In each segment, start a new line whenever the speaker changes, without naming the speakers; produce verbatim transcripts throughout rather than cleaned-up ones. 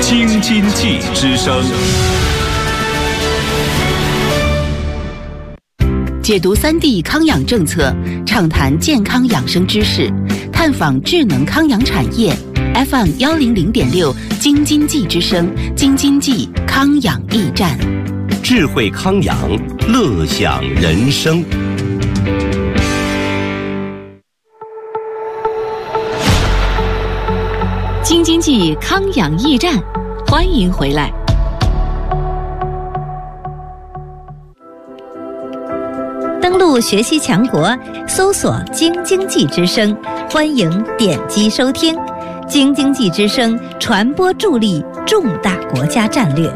京津冀之声，
解读三地康养政策，畅谈健康养生知识，探访智能康养产业。F M 幺零零点六京津冀之声，京津冀康养驿站，
智慧康养，乐享人生。
京津冀康养驿站，欢迎回来。
登录学习强国，搜索京津冀之声，欢迎点击收听。京津冀之声传播助力重大国家战略。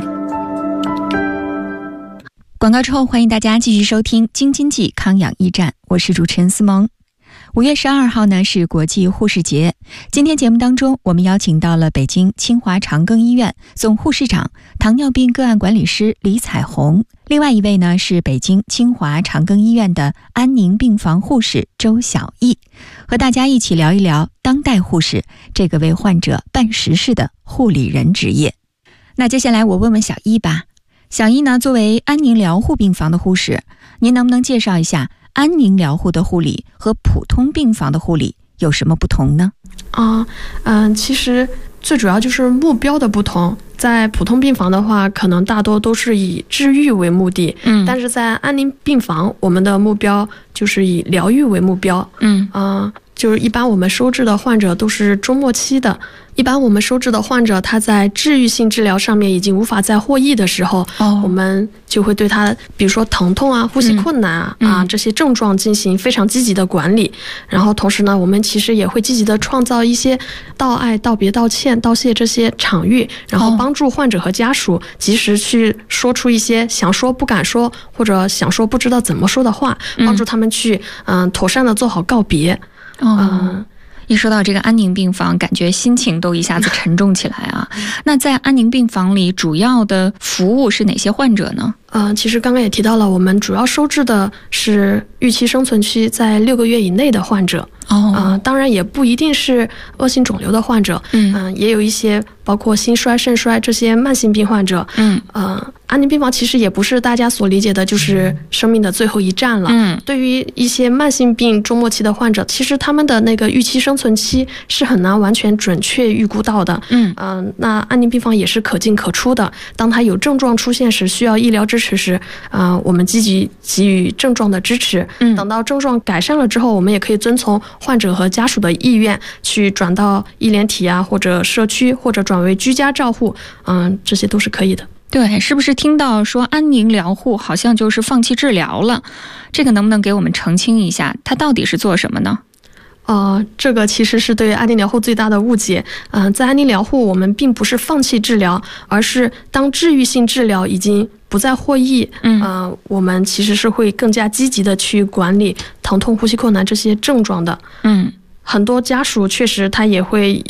广告之后，欢迎大家继续收听京津冀康养驿站，我是主持人思萌。五月十二号呢是国际护士节，今天节目当中我们邀请到了北京清华长庚医院总护士长、糖尿病个案管理师李彩虹，另外一位呢是北京清华长庚医院的安宁病房护士周小艺，和大家一起聊一聊当代护士这个为患者办实事的护理人职业。那接下来我问问小艺吧，小艺呢作为安宁疗护病房的护士，您能不能介绍一下安宁疗护的护理和普通病房的护理有什么不同呢？
啊，嗯，其实最主要就是目标的不同。在普通病房的话，可能大多都是以治愈为目的，嗯，但是在安宁病房，我们的目标就是以疗愈为目标，嗯，啊、呃，就是一般我们收治的患者都是中末期的。一般我们收治的患者，他在治愈性治疗上面已经无法再获益的时候，哦、我们就会对他，比如说疼痛啊、呼吸困难啊、嗯、啊这些症状进行非常积极的管理。然后同时呢，我们其实也会积极的创造一些道爱、道别、道歉、道谢这些场域，然后帮助患者和家属及时去说出一些想说不敢说或者想说不知道怎么说的话，帮助他们去嗯、呃、妥善的做好告别。
嗯。呃一说到这个安宁病房，感觉心情都一下子沉重起来啊。那在安宁病房里，主要的服务是哪些患者呢？
呃，其实刚刚也提到了，我们主要收治的是预期生存期在六个月以内的患者。哦，呃，当然也不一定是恶性肿瘤的患者，嗯、呃，也有一些包括心衰、肾衰这些慢性病患者。嗯，呃，安宁病房其实也不是大家所理解的，就是生命的最后一站了。嗯，对于一些慢性病中末期的患者，其实他们的那个预期生存期是很难完全准确预估到的。嗯，呃，那安宁病房也是可进可出的。当他有症状出现时，需要医疗支持时，呃，我们积极给予症状的支持。嗯，等到症状改善了之后，我们也可以遵从患者和家属的意愿去转到医联体啊，或者社区，或者转为居家照护，嗯、呃，这些都是可以的。
对，是不是听到说安宁疗护好像就是放弃治疗了？这个能不能给我们澄清一下，它到底是做什么呢？
呃，这个其实是对安宁疗护最大的误解。嗯、呃，在安宁疗护，我们并不是放弃治疗，而是当治愈性治疗已经不再获益，嗯、呃，我们其实是会更加积极的去管理疼痛、呼吸困难这些症状的。嗯。很多家属确实他也会